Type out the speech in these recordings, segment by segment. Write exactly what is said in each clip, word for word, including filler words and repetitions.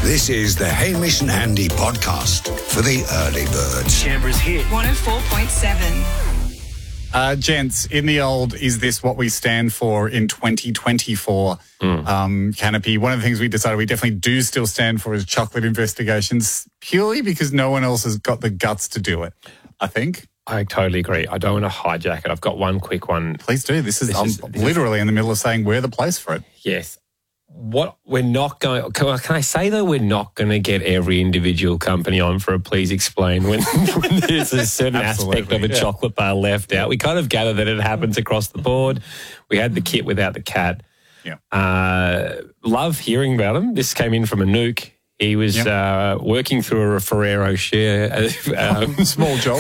This is the Hamish and Andy podcast for the early birds. Canberra's hit. one oh four point seven. Uh, gents, in the old Is This What We Stand For in twenty twenty-four Mm. um, canopy, one of the things we decided we definitely do still stand for is chocolate investigations, purely because no one else has got the guts to do it, I think. I totally agree. I don't want to hijack it. I've got one quick one. Please do. This is, This I'm is- this is- literally in the middle of saying we're the place for it. Yes. What we're not going, can I, can I say though, we're not going to get every individual company on for a please explain when, when there's a certain aspect of a yeah. chocolate bar left out. We kind of gather that it happens across the board. We had the kit without the cat. Yeah. Uh, love hearing about him. This came in from Anouk. He was Yep. uh, working through a Ferrero share. Um, Small job.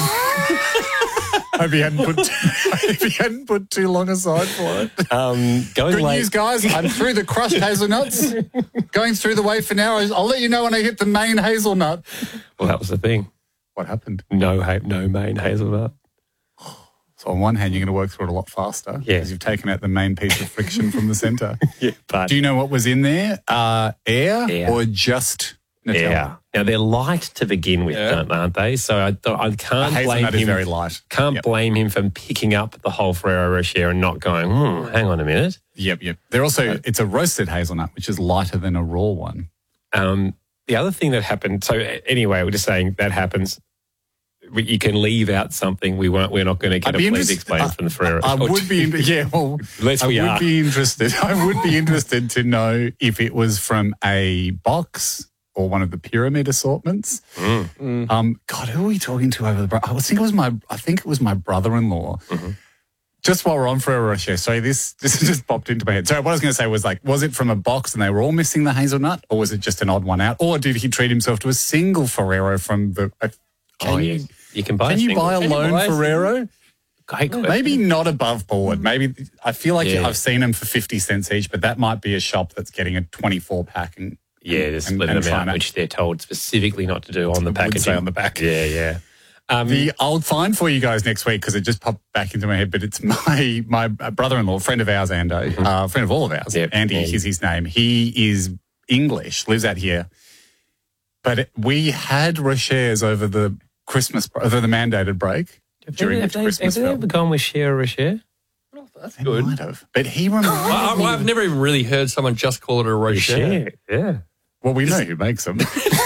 Hope he hadn't put hope he hadn't put too long aside for it. um, going Good late. news, guys. I'm through the crushed hazelnuts. Going through the wafer now. I'll let you know when I hit the main hazelnut. Well, that was the thing. What happened? No, ha- no main hazelnut. So on one hand, you're going to work through it a lot faster Yeah. because you've taken out the main piece of friction from the centre. Yeah, but Do you know what was in there? Uh, air, Air. or just Nutella? yeah. Now they're light to begin with, Yeah. aren't they? So I, don't- I The can't blame hazelnut is him. very light. Can't Yep. blame him for picking up the whole Ferrero Rocher and not going, hmm, hang on a minute. Yep, yep. They're also, it's a roasted hazelnut, which is lighter than a raw one. Um, the other thing that happened, so anyway, we're just saying that happens. We- You can leave out something. We weren't. We're not going to get I'd a be please interested- explain I- from the Ferrero. I, I or would be, in, yeah, well, Unless I we would are. be interested. I would be interested to know if it was from a box or one of the pyramid assortments. Mm. Um, God, who are we talking to over the? bro- I think it was my. I think it was my brother-in-law. Mm-hmm. Just while we're on Ferrero Rocher, sorry, this this just popped into my head. So what I was going to say was like, was it from a box and they were all missing the hazelnut, or was it just an odd one out, or did he treat himself to a single Ferrero from the? Uh, can Oh, you, yeah. You can buy Can a you single. buy a Can you lone buy a Ferrero? Great question. Maybe not above board. Maybe I feel like Yeah. I've seen them for fifty cents each, but that might be a shop that's getting a twenty-four pack and Yeah, they're and- splitting and them trying out, to- which they're told specifically not to do on the Would packaging. say on the back. Yeah, yeah. Um, The I'll find for you guys next week because it just popped back into my head. But it's my my brother-in-law, friend of ours, Ando, Mm-hmm. uh, friend of all of ours. Yep, Andy Andy. is his name. He is English, lives out here. But we had Rochers over the Christmas over the mandated break during have the they, Christmas have they ever film. gone with share or share? That's They good. might have, but he reminded I, me. I've never even really heard someone just call it a Rocher. Yeah. Well, we know who makes them.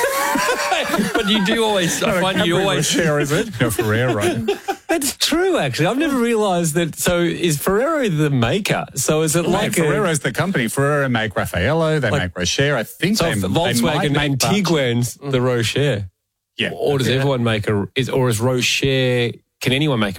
But you do always, I find you always. Rocher, is it? No, Ferrero. That's true, actually. I've never realised that. So is Ferrero the maker? So is it Like like a, Ferrero's the company. Ferrero make Raffaello. They Like- make Rocher. I think so they, if they might Volkswagen make and Bach. Tiguan's the Rocher? Yeah. Or does Yeah. everyone make a, is, or is Rocher, can anyone make a